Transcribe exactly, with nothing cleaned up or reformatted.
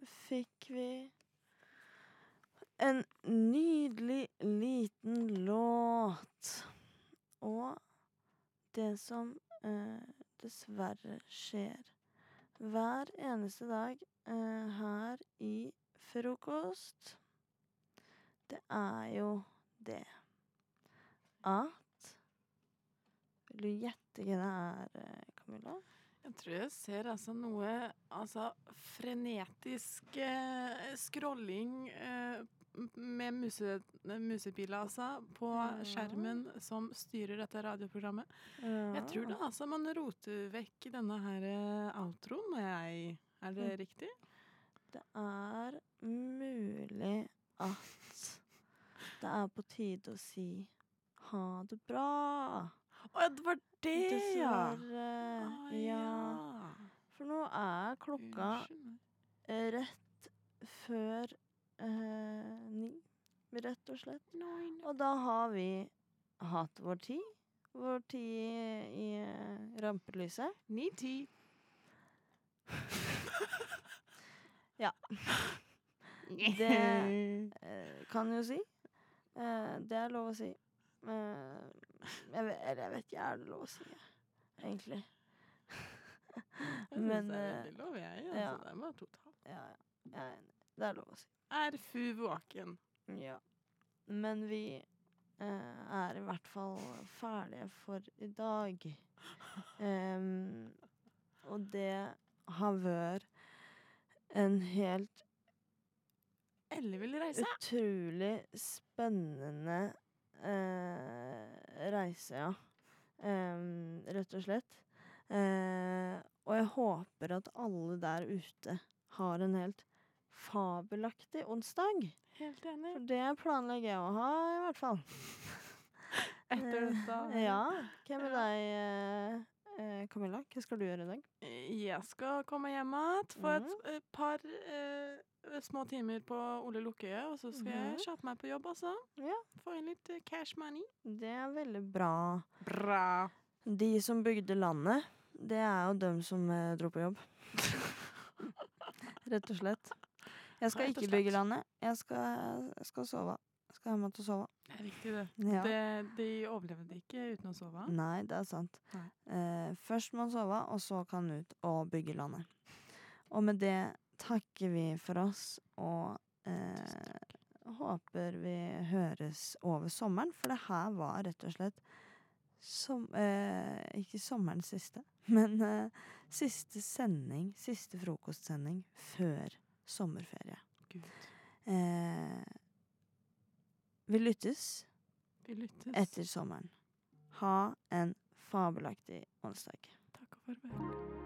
fikk vi en nydelig liten låt. Og det som eh, dessverre skjer hver eneste dag eh, her i frokost, det er jo det at Vil du gjette hva det er, eh, Camilla? Jeg tror jeg ser altså noe altså frenetisk eh, scrolling eh, med muse, musepiler altså, på Ja. skjermen som styrer dette radioprogrammet. Ja. Jeg tror det altså man roter vekk denne her eh, outroen. Jeg, er det Mm. riktig? Det er mulig at det er på tide å si ha det bra. Å, det var det, ja! Dessverre. Ah, Ja. For nå er klokka Unnskyld meg. rett før eh, ni, rett og slett. Nei, nei. Og da har vi hatt vår tid. Vår tid i eh, rampelyset. Ni-ti. Ja. Det eh, kan jo si. Eh, det er lov å si. Eh, jeg, vet, eller jeg vet ikke, er det lov å si, egentlig? Jeg synes Men det er eh, veldig lov, jeg. Altså, ja. det var totalt. ja, ja, jeg er enig. Det er lov å si. Er fu våken? Ja. Men vi eh, er i hvert fall ferdige for i dag. Em, og det har vært en helt Elle vil reise. utrolig spennende eh, reise, ja. Em, rett og slett. Eh, og jeg håper at alle der ute har en helt fabelaktig onsdag. Helt enig. For det planlegger jeg å ha, i hvert fall. Etter dette. Eh, ja. Hva med deg, eh, eh, Camilla? Hva skal du gjøre i dag? Jeg skal komme hjem igjen for Mhm. et eh, par eh, små timer på Ole Lukkøye, og så skal Mhm. jeg kjappe meg på jobb, altså. Ja. Få inn litt eh, cash money. Det er veldig bra. Bra. De som bygde landet, det er jo dem som eh, dro på jobb. Rett og slett. Jeg skal Rett og ikke slett. bygge landet. Jeg skal, jeg skal sove. Jeg skal hjem til å sove. Det er viktig, det. Ja. det. De overlevde ikke uten å sove. Nei, det er sant. Nei. Eh, først må man sove, og så kan man ut og bygge landet. Og med det takker vi for oss, og eh, håper vi høres over sommeren, for det her var rett og slett som, eh, ikke sommerens siste, men eh, siste sending, siste frokostsending før sommerferie. Gud. Eh, vi lyttes Vi lyttes. etter sommeren. Ha en fabelaktig onsdag. Takk og farvel.